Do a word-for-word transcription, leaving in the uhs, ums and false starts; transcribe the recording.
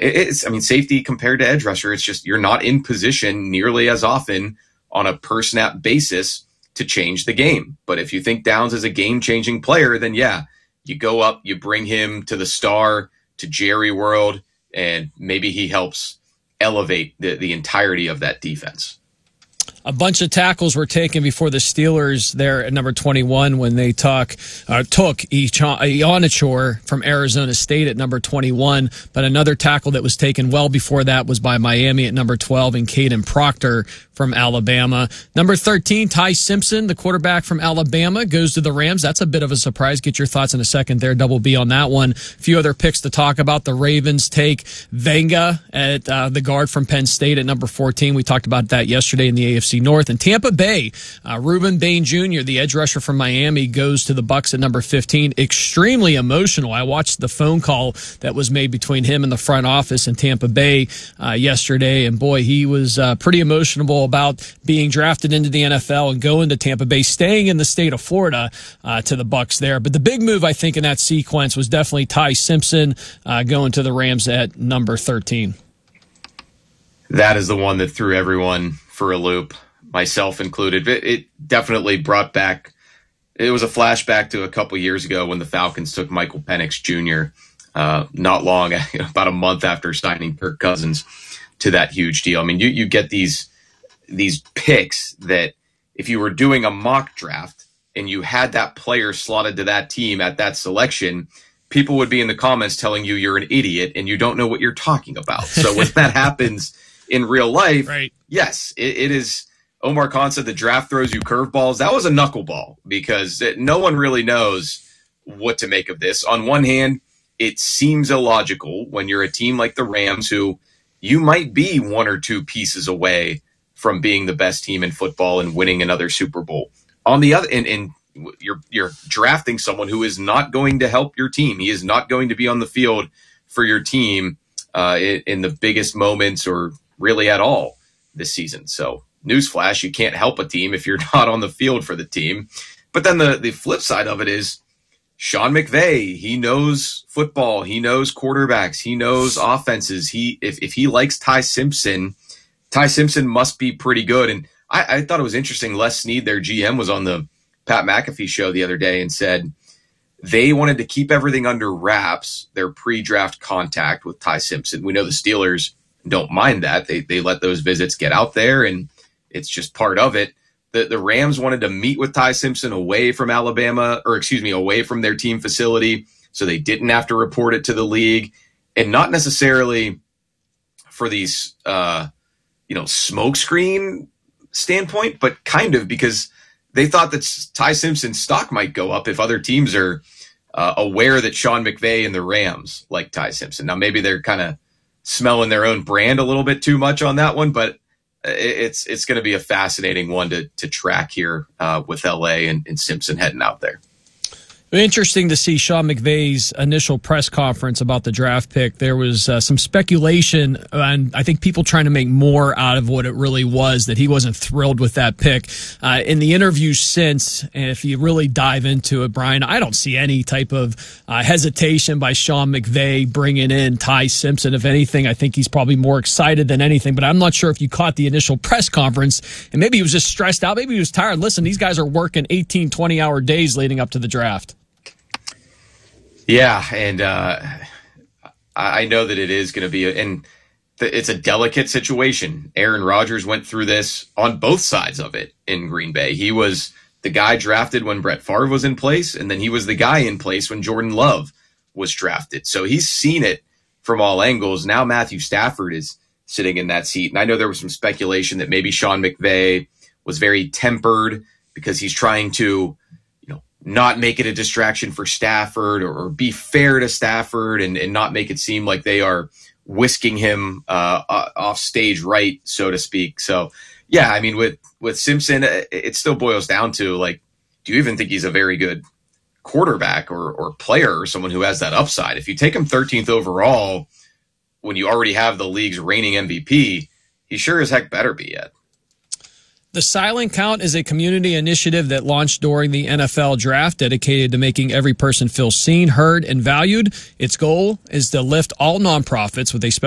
it, it's, I mean, safety compared to edge rusher, it's just you're not in position nearly as often on a per snap basis to change the game. But if you think Downs is a game-changing player, then yeah, you go up, you bring him to the star, to Jerry World, and maybe he helps elevate the, the entirety of that defense. A bunch of tackles were taken before the Steelers there at number twenty-one when they talk, uh, took Ionachor from Arizona State at number twenty-one. But another tackle that was taken well before that was by Miami at number twelve and Caden Proctor from Alabama. Number thirteen, Ty Simpson, the quarterback from Alabama, goes to the Rams. That's a bit of a surprise. Get your thoughts in a second there. Double B on that one. A few other picks to talk about. The Ravens take Venga at uh, the guard from Penn State at number fourteen. We talked about that yesterday in the A F C North. And Tampa Bay, uh, Ruben Bain Junior, the edge rusher from Miami, goes to the Bucs at number fifteen. Extremely emotional. I watched the phone call that was made between him and the front office in Tampa Bay uh, yesterday. And boy, he was uh, pretty emotional about being drafted into the N F L and going to Tampa Bay, staying in the state of Florida uh, to the Bucs there. But the big move, I think, in that sequence was definitely Ty Simpson uh, going to the Rams at number thirteen. That is the one that threw everyone for a loop, myself included. It, it definitely brought back, it was a flashback to a couple years ago when the Falcons took Michael Penix Junior Uh, not long, about a month after signing Kirk Cousins to that huge deal. I mean, you, you get these these picks that if you were doing a mock draft and you had that player slotted to that team at that selection, people would be in the comments telling you you're an idiot and you don't know what you're talking about. So when that happens in real life, right. yes, it, it is. Omar Khan said the draft throws you curveballs. That was a knuckleball because it, no one really knows what to make of this. On one hand, it seems illogical when you're a team like the Rams, who you might be one or two pieces away from being the best team in football and winning another Super Bowl. On the other, and, and you're you're drafting someone who is not going to help your team. He is not going to be on the field for your team uh, in, in the biggest moments or really at all this season. So, newsflash, you can't help a team if you're not on the field for the team. But then the, the flip side of it is Sean McVay. He knows football. He knows quarterbacks. He knows offenses. He if, if he likes Ty Simpson, Ty Simpson must be pretty good. And I, I thought it was interesting. Les Snead, their G M, was on the Pat McAfee show the other day and said they wanted to keep everything under wraps, their pre-draft contact with Ty Simpson. We know the Steelers don't mind that. They they let those visits get out there, and it's just part of it. The the Rams wanted to meet with Ty Simpson away from Alabama, or excuse me, away from their team facility, so they didn't have to report it to the league, and not necessarily for these, uh, you know, smokescreen standpoint, but kind of because they thought that Ty Simpson's stock might go up if other teams are uh, aware that Sean McVay and the Rams like Ty Simpson. Now, maybe they're kind of smelling their own brand a little bit too much on that one, but it's it's going to be a fascinating one to to track here uh, with L A and, and Simpson heading out there. Interesting to see Sean McVay's initial press conference about the draft pick. There was uh, some speculation, and I think people trying to make more out of what it really was, that he wasn't thrilled with that pick. Uh, in the interviews since, and if you really dive into it, Brian, I don't see any type of uh, hesitation by Sean McVay bringing in Ty Simpson. If anything, I think he's probably more excited than anything, but I'm not sure if you caught the initial press conference, and maybe he was just stressed out. Maybe he was tired. Listen, these guys are working eighteen, twenty-hour days leading up to the draft. Yeah, and uh, I know that it is going to be, a, and th- it's a delicate situation. Aaron Rodgers went through this on both sides of it in Green Bay. He was the guy drafted when Brett Favre was in place, and then he was the guy in place when Jordan Love was drafted. So he's seen it from all angles. Now Matthew Stafford is sitting in that seat, and I know there was some speculation that maybe Sean McVay was very tempered because he's trying to not make it a distraction for Stafford, or, or be fair to Stafford and, and not make it seem like they are whisking him uh, off stage right, so to speak. So, yeah, I mean, with, with Simpson, it still boils down to, like, do you even think he's a very good quarterback or, or player or someone who has that upside? If you take him thirteenth overall when you already have the league's reigning M V P, he sure as heck better be yet. The Silent Count is a community initiative that launched during the N F L draft, dedicated to making every person feel seen, heard, and valued. Its goal is to lift all nonprofits with a special